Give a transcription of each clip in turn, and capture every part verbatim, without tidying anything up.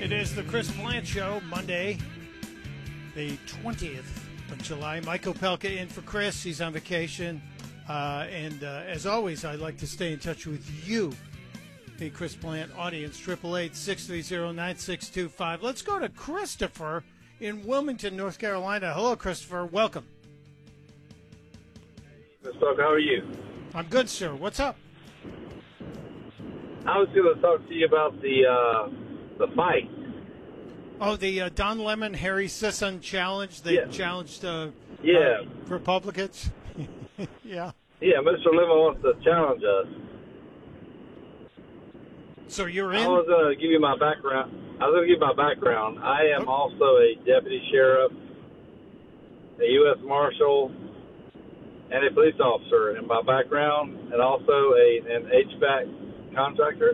It is the Chris Plant Show, Monday, the twentieth of July. Mike Opelka in for Chris. He's on vacation. Uh, and uh, as always, I'd like to stay in touch with you, the Chris Plant audience. triple eight, six three zero, nine six two five. Let's go to Christopher in Wilmington, North Carolina. Hello, Christopher. Welcome. Mister Tuck, how are you? I'm good, sir. What's up? I was going to talk to you about the uh, the fight. Oh, the uh, Don Lemon, Harry Sisson challenge. They Yeah. challenged uh, Yeah. uh, Republicans. Yeah. Yeah, Mister Lemon wants to challenge us. So you're I in? was going to give you my background. I was going to give you my background. I am Okay. also a deputy sheriff, a U S Marshal, and a police officer in my background, and also a an H V A C contractor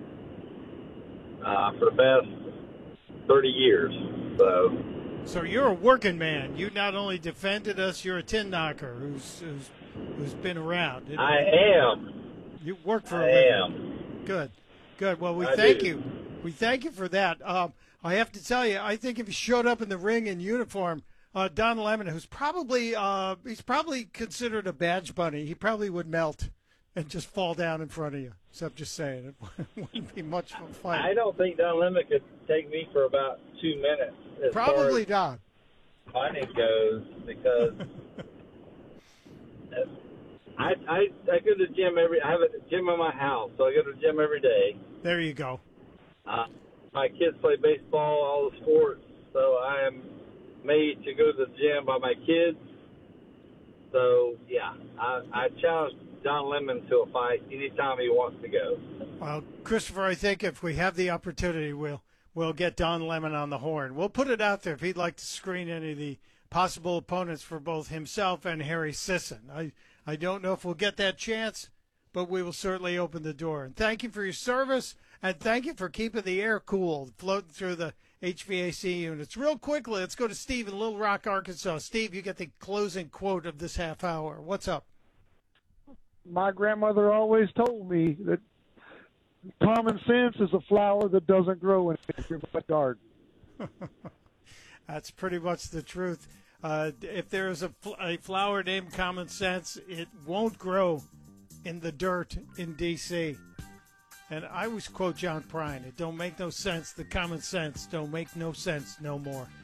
uh, for the past thirty years. So, So you're a working man. You not only defended us, you're a tin knocker who's who's, who's been around. And I am. You work for I a living. am. Good. Good. Well, we I thank do. you. We thank you for that. Um, I have to tell you, I think if he showed up in the ring in uniform, uh, Don Lemon, who's probably uh, he's probably considered a badge bunny, he probably would melt and just fall down in front of you. So I'm just saying, it wouldn't be much of a fight. I don't think Don Lemon could take me for about two minutes. As Probably far not. as fighting goes, because I, I I go to the gym every. I have a gym in my house, so I go to the gym every day. There you go. Uh, my kids play baseball, all the sports, so I am made to go to the gym by my kids. So yeah, I, I challenge Don Lemon to a fight anytime he wants to go. Well, Christopher, I think if we have the opportunity, we'll we'll get Don Lemon on the horn. We'll put it out there if he'd like to screen any of the possible opponents for both himself and Harry Sisson. I I don't know if we'll get that chance, but we will certainly open the door. And thank you for your service, and thank you for keeping the air cool, floating through the H V A C units. Real quickly, let's go to Steve in Little Rock, Arkansas. Steve, you get the closing quote of this half hour. What's up? My grandmother always told me that common sense is a flower that doesn't grow in your garden. That's pretty much the truth. Uh, if there is a, fl- a flower named Common Sense, it won't grow in the dirt in D C And I always quote John Prine, it don't make no sense. The common sense don't make no sense no more.